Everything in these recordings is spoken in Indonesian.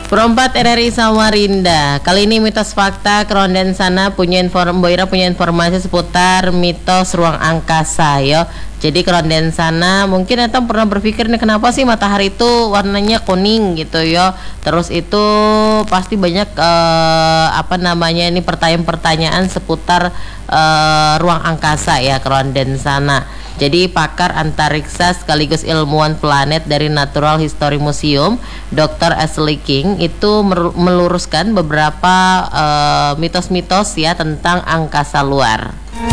Perempat RRI Samarinda. Kali ini mitos fakta Krondensana Boira punya informasi seputar mitos ruang angkasa yo. Jadi Krondensana mungkin Etam pernah berpikir nih kenapa sih matahari itu warnanya kuning gitu yo. Terus itu pasti banyak ini pertanyaan-pertanyaan seputar ruang angkasa ya Krondensana. Jadi pakar antariksa sekaligus ilmuwan planet dari Natural History Museum, Dr. Ashley King itu meluruskan beberapa mitos-mitos ya tentang angkasa luar.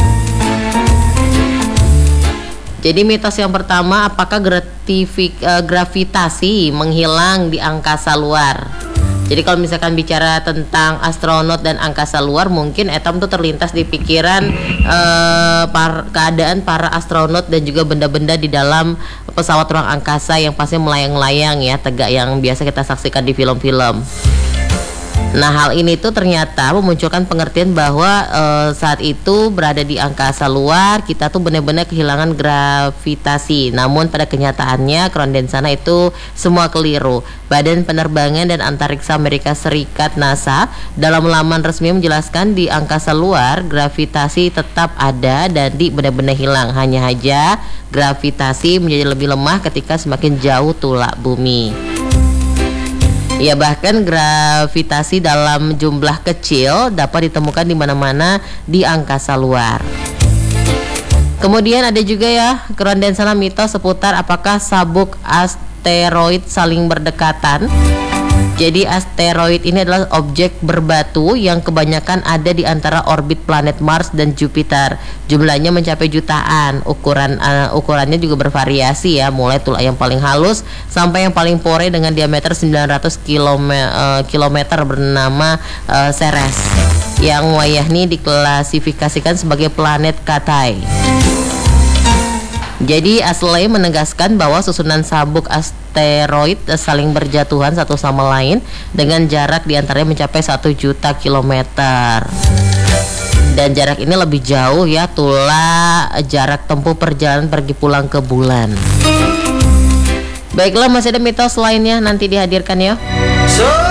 Jadi mitos yang pertama, apakah gravitasi menghilang di angkasa luar? Jadi kalau misalkan bicara tentang astronot dan angkasa luar, mungkin Etam tuh terlintas di pikiran keadaan para astronot dan juga benda-benda di dalam pesawat ruang angkasa yang pasti melayang-layang ya, tegak yang biasa kita saksikan di film-film. Nah, hal ini tuh ternyata memunculkan pengertian bahwa saat itu berada di angkasa luar kita tuh benar-benar kehilangan gravitasi. Namun pada kenyataannya Krondensana itu semua keliru. Badan Penerbangan dan Antariksa Amerika Serikat NASA dalam laman resmi menjelaskan di angkasa luar gravitasi tetap ada dan benar-benar hilang. Hanya saja gravitasi menjadi lebih lemah ketika semakin jauh tulak bumi. Ya, bahkan gravitasi dalam jumlah kecil dapat ditemukan di mana-mana di angkasa luar. Kemudian ada juga ya Krondensana mitos seputar apakah sabuk asteroid saling berdekatan. Jadi asteroid ini adalah objek berbatu yang kebanyakan ada di antara orbit planet Mars dan Jupiter. Jumlahnya mencapai jutaan. Ukurannya juga bervariasi ya, mulai tulak yang paling halus sampai yang paling pore dengan diameter 900 km bernama Ceres, yang wayahni diklasifikasikan sebagai planet Katai. Jadi Ashley menegaskan bahwa susunan sabuk asteroid saling berjatuhan satu sama lain dengan jarak diantaranya mencapai 1 juta kilometer. Dan jarak ini lebih jauh ya, jarak tempuh perjalanan pergi pulang ke bulan. Baiklah, masih ada mitos lainnya nanti dihadirkan ya.